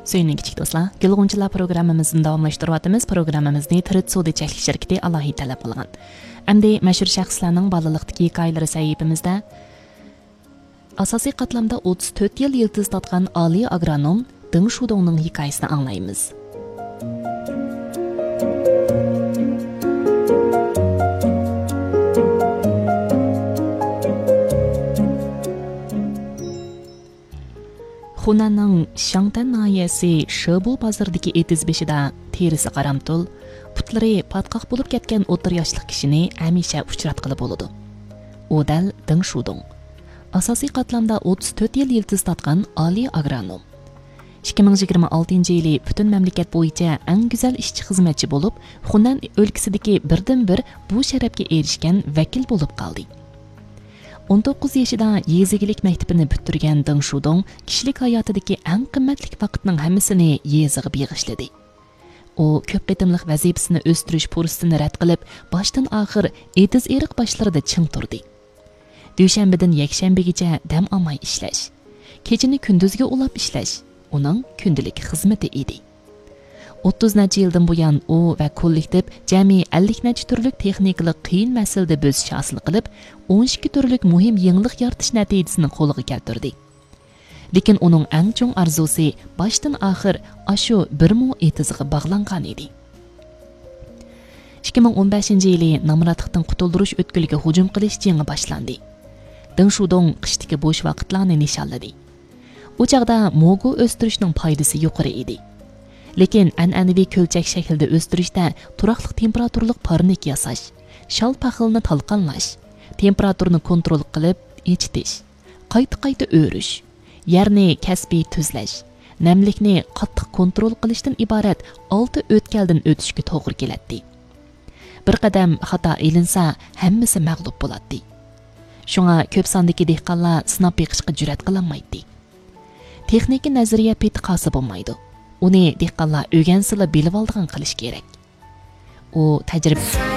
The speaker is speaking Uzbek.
Söyünün kichik do'stlar, Gilg'unchilar programmamizni davomlashtiryapmiz. Programmamizni Tirit Sudi cheklik shirkati alohida talab qilgan. Endi mashhur shaxslarning bolalikdagi hikoyalari sahifamizda asosiy qatlamda 34 yil yildiz tatgan oliy agronom Deng Shudongning hikoyasini anglaymiz. Xunanning Shangtan nahiyasi Shebu bozoridagi etiz beshida terisi qaramtul, putlari patqoq bo'lib ketgan o'tir yoshli kishini hamisha uchratqili bo'ladi. U dal Deng Shudong. Asosiy qatlamda 34 yil yildiz tatgan oliy agronom. 2026-yili butun mamlakat bo'yicha eng go'zal ishchi xizmatchi bo'lib, Xunan o'lkasidagi birdan-bir bu sharafga erishgan vakil bo'lib qoldi. 19 yoshida yezigilik maktabini bitirgan Deng Shudong kishilik hayotidagi eng qimmatli vaqtning hammasini yeziga beg'ishladi. U ko'p qitimliq vazifasini o'stirish fursatini rad qilib, boshdan oxir etiz eriq boshlarida ching turdi. Dushanbadan yakshanbagacha dam olmay ishlash, kechini kunduzga ulab ishlash uning kundalik xizmati edi. 30 necha yildan buyon u va kollektiv jami 50 necha turlik texnikalik qiyin masalada bo'sish hosil qilib, 12 turlik muhim yangilik yaratish natijasini qo'lga keltirdi. Lekin uning eng chong arzusi boshdan oxir ashu bir mu etizga bog'langan edi. 2015-yili namratlikdan qutuldirish o'tkiliga hujum qilish jangi boshlandi. Deng Shudong qishdagi bo'sh vaqtlarni nishonladi. U chaqda mogu o'stirishning foydasi yuqori edi. Lekin an'anaviy ko'lchak shaklida o'stirishda turaqli temperaturlik parnik yasash, shal paxilni talqonlash, temperaturni kontrol qilib echitish, qayta o'rish, yerni kasbiy tuzlash, namlikni qattiq kontrol qilishdan iborat 6 o'tkaldan o'tishga to'g'ri keladi. Bir qadam xato ilinsa, hammasi mag'lub bo'ladi. Shunga ko'p sondagi dehqonlar sinab beqishga jur'at qilolmaydi. Texnika nazariya petqasi bo'lmaydi. Uni dehqonlar o'rgansila bilib oldigan qilish kerak. U tajriba